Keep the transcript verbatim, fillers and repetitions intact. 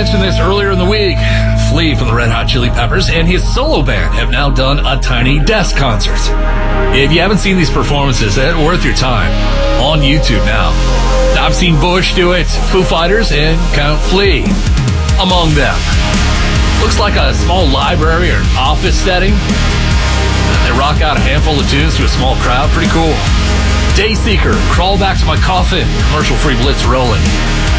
mentioned this earlier in the week. Flea from the Red Hot Chili Peppers and his solo band have now done a Tiny Desk concert. If you haven't seen these performances, they're worth your time. On YouTube now. I've seen Bush do it, Foo Fighters, and Count Flea among them. Looks like a small library or office setting. They rock out a handful of tunes to a small crowd. Pretty cool. Dayseeker, Crawl Back to My Coffin, commercial-free blitz rolling.